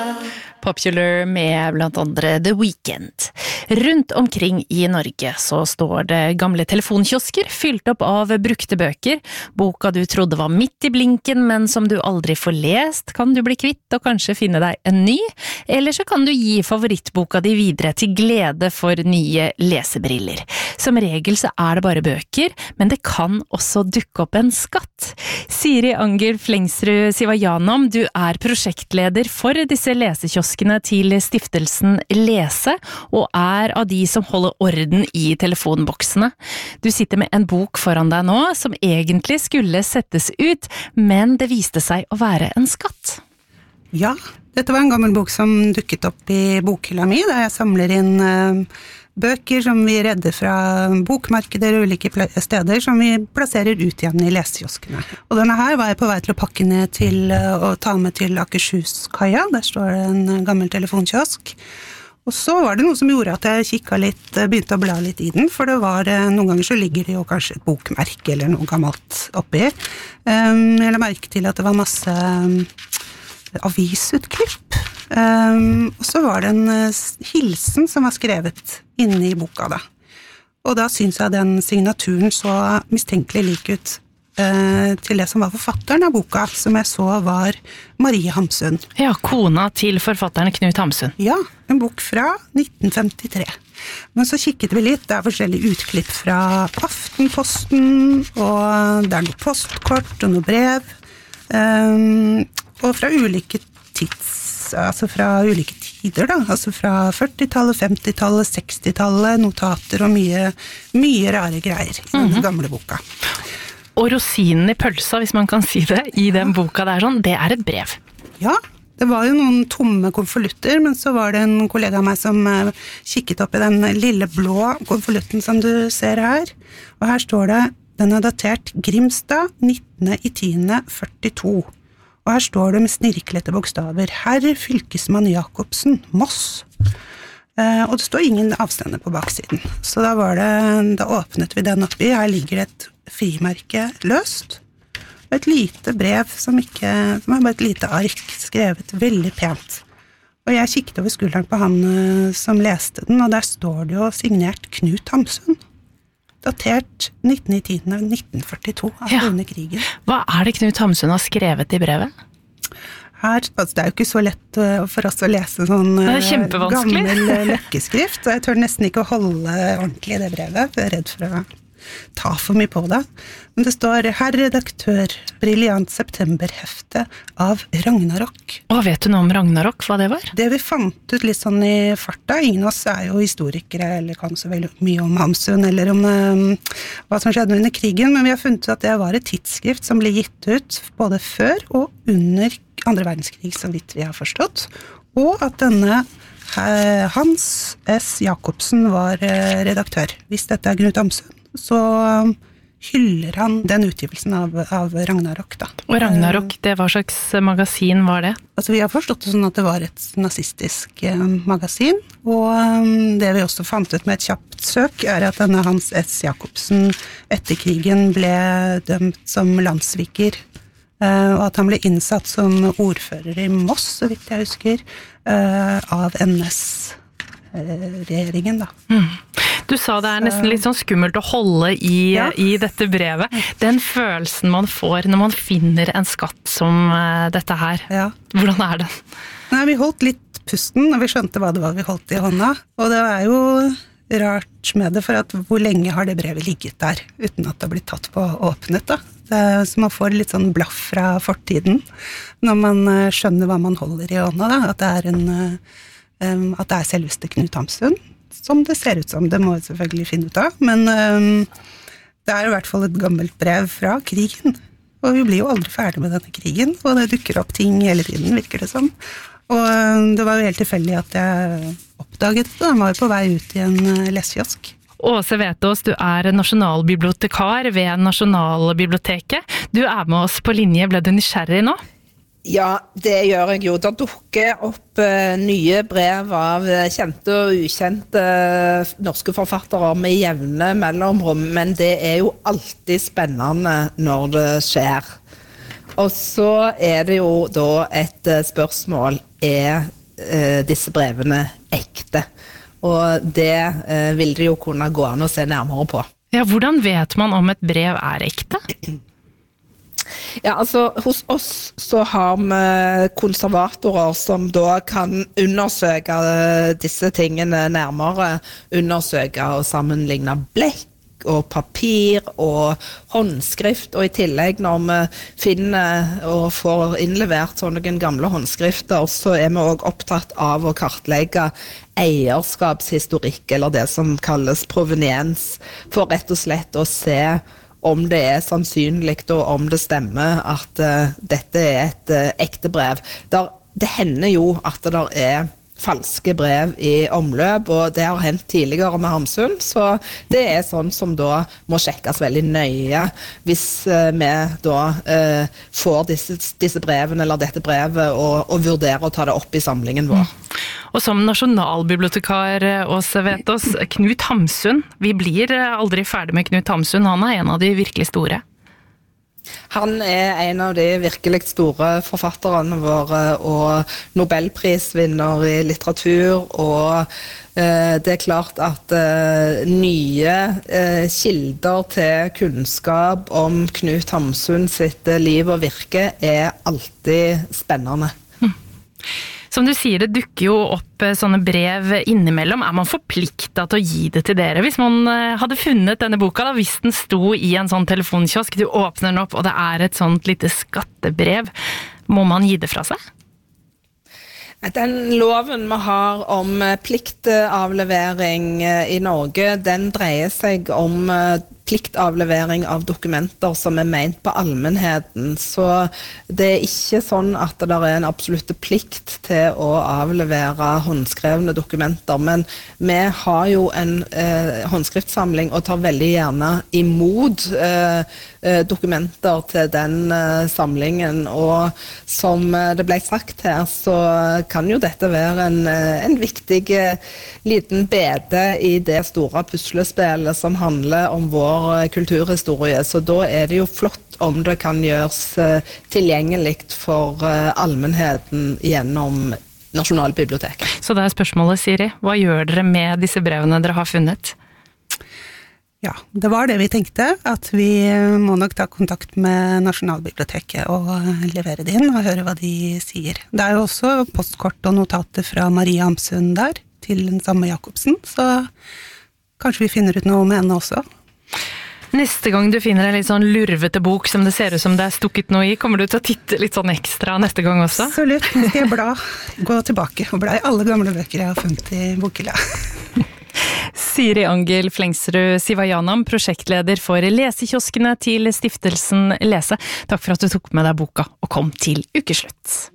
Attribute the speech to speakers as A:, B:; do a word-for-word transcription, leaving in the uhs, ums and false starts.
A: Popular med blant andre The Weeknd. Rundt omkring i Norge så står det gamle telefonkiosker fylt opp av brukte bøker. Boka du trodde var midt i blinken, men som du aldri får lest, kan du bli kvitt og kanskje finne deg en ny. Eller så kan du gi favorittboka di videre til glede for nye lesebriller. Som regel så er det bare bøker, men det kan også dukke opp en skatt. Siri Anger Flengsrud Sivajanom, du er prosjektleder for disse lesekioskene til stiftelsen Lese, og er av de som holder orden i telefonboksene. Du sitter med en bok foran deg nå, som egentlig skulle settes ut, men det viste seg å være en skatt.
B: Ja, dette var en gammel bok som dukket opp i bokhylla mi, der jeg samler inn uh, bøker som vi redder fra bokmarkeder og ulike steder, som vi plasserer ut igjen i lesekioskene. Og denne her var jeg på vei til å pakke ned til å ta med til Akershus-kaia. Der står det en gammel telefonkiosk. Og så var det noe som gjorde at jeg kikket litt, begynte å bla litt i den, for det var, noen ganger så ligger det jo kanskje et bokmerke eller noe gammelt oppi. Jeg la merke til at det var masse avisutklipp. Um, og så var det en uh, hilsen som var skrevet inne i boka da. Og da synes jeg den signaturen så mistenkelig lik ut uh, til det som var forfatteren av boka, som jeg så var Marie Hamsun.
A: Ja, kona til forfatteren Knut Hamsun.
B: Ja, en bok fra nitten femtitre. Men så kikket vi litt, det er forskjellige utklipp fra Aftenposten, og det er noe postkort og noe brev, um, og fra ulike tids altså fra ulike tider da, altså fra førtitallet, femtitallet, sekstitallet, notater og mye, mye rare greier i den mm-hmm. gamle boka.
A: Og rosinen i pølsa, hvis man kan si det, i den boka der sånn, det er et brev.
B: Ja, det var jo noen tomme konvolutter, men så var det en kollega av meg som kikket opp i den lille blå konvolutten som du ser her, og her står det, den er datert Grimstad, nittende oktober førtito. Og her står det med snirklete bokstaver, Herr Fylkesmann Jacobsen, Moss. Eh, og det står ingen avstander på baksiden. Så da var det, da åpnet vi den oppi, her ligger det et frimerke løst, og et lite brev som ikke, som er bare et lite ark, skrevet veldig pent. Og jeg kikket over skulderen på han som leste den, og der står det jo signert Knut Hamsun. Datert nittende oktober nitten førtito, altså ja. Under krigen.
A: Hva er det Knut Hamsun har skrevet i brevet?
B: Her, altså det er jo ikke så lett for oss å lese sånn gammel løkkeskrift, så jeg tør nesten ikke å holde ordentlig i det brevet, for jeg er redd for å ta for mye på det. Men det står Herr redaktør, briljant septemberhefte av Ragnarok.
A: Og vet du noe om Ragnarok, hva det var?
B: Det vi fant ut litt sånn i farta, ingen av oss er jo historikere eller kan så veldig mye om Hamsun eller om um, hva som skjedde under krigen, men vi har funnet ut at det var et tidsskrift som ble gitt ut både før og under andre verdenskrig, så vidt vi har forstått, og at denne uh, Hans S. Jacobsen var uh, redaktør. Hvis dette er Knut Hamsun, så hyller han den utgivelsen av, av Ragnarok da.
A: Og Ragnarok, det var slags magasin var det?
B: Altså vi har forstått det sånn at det var et nazistisk eh, magasin, og um, det vi også fant ut med et kjapt søk er at denne Hans S. Jacobsen etter krigen ble dømt som landssviker, eh, og at han ble innsatt som ordfører i Moss, så vidt jeg husker, eh, av N S-regjeringen da.
A: Mm. Du sa det er nesten litt sånn skummelt å holde i, ja. I dette brevet. Den følelsen man får når man finner en skatt som uh, dette her.
B: Ja.
A: Hvordan er det?
B: Nei, vi holdt litt pusten når vi skjønte hva det var vi holdt i hånda. Og det er jo rart med det, for at hvor lenge har det brevet ligget der uten at det har blitt tatt på og åpnet da. Det, så man får litt sånn blaff fra fortiden når man uh, skjønner hva man holder i hånda da. At det er, en, uh, um, at det er selveste Knut Hamsun. Som det ser ut som, det må jeg selvfølgelig finne ut av, men um, det er i hvert fall et gammelt brev fra krigen, og vi blir jo aldri ferdig med denne krigen, og det dukker opp ting hele tiden, virker det som. Og um, det var jo helt tilfeldig at jeg oppdaget det, den var jo på vei ut i en uh, lesekiosk.
A: Åse Vetås, du er nasjonalbibliotekar ved Nasjonalbiblioteket. Du er med oss på linje, ble du nysgjerrig nå?
C: Ja, det gjør jeg jo. Det dukker opp uh, nye brev av kjente og ukjente uh, norske forfattere med jevne mellomrom, men det er jo alltid spennende når det skjer. Og så er det jo da et uh, spørsmål, er eh, disse brevene ekte. Og det eh, vil det jo kunne gå an å se nærmere på.
A: Ja, hvordan vet man om et brev er ekte?
C: Ja, altså hos oss så har vi konservatorer som da kan undersøke disse tingene nærmere, undersøke og sammenligne blekk og papir og håndskrift, og i tillegg når vi finner og får innlevert sånne gamle håndskrifter, så er vi også opptatt av å kartlegge eierskapshistorikk, eller det som kalles proveniens, for rett og slett å se om det er sannsynlig og om det stemmer at uh, dette er et uh, ekte brev. Der, det hender jo at det der er falske brev i omløp, og det har hendt tidligere med Hamsun, så det er sånn som da må sjekkes veldig nøye hvis uh, vi da uh, får disse, disse brevene eller dette brevet og, og vurderer å ta det opp i samlingen vår.
A: Mm. Og som nasjonalbibliotekar Åse Vetås, Knut Hamsun, vi blir aldri ferdig med Knut Hamsun, han er en av de virkelig store.
C: Han er en av de virkelig store forfatterne våre, og Nobelprisvinner i litteratur, og eh, det er klart at eh, nye eh, kilder til kunnskap om Knut Hamsun sitt liv og virke er alltid spennende.
A: Mm. Som du sier, det dukker jo opp sånne brev innimellom. Er man forpliktet til å gi det til dere? Hvis man hadde funnet denne boka, da, hvis den sto i en sånn telefonkiosk, du åpner den opp, og det er et sånt lite skattebrev, må man gi det fra seg?
C: Den loven vi har om pliktavlevering i Norge, den dreier seg om pliktavlevering av dokumenter som er ment på allmennheten, så det er ikke sånn at det er en absolutt plikt til å avlevere håndskrevne dokumenter, men vi har jo en eh, håndskriftsamling og tar veldig gjerne imot eh, dokumenter til den eh, samlingen, og som det ble sagt her, så kan jo dette være en, en viktig liten bede i det store puslespillet som handler om vår kulturhistorie, så da er det jo flott om det kan gjøres tilgjengelig for allmennheten gjennom Nasjonalbiblioteket.
A: Så det er spørsmålet, Siri. Hva gjør dere med disse brevene dere har funnet?
B: Ja, det var det vi tenkte, at vi må nok ta kontakt med Nasjonalbiblioteket og levere det inn og høre hva de sier. Det er jo også postkort og notater fra Marie Hamsun der, til den samme Jacobsen, så kanskje vi finner ut noe med henne også.
A: Neste gang du finner en litt sånn lurvete bok som det ser ut som det er stukket noe i, kommer du til å titte litt sånn ekstra neste gang også?
B: Absolutt, nå skal jeg bla, gå tilbake og bla i alle gamle bøker jeg har funnet i bokhylla.
A: Siri Angel Flengsrud Sivajanam, prosjektleder for lesekioskene til stiftelsen Lese. Takk for at du tok med deg boka og kom til ukeslutt.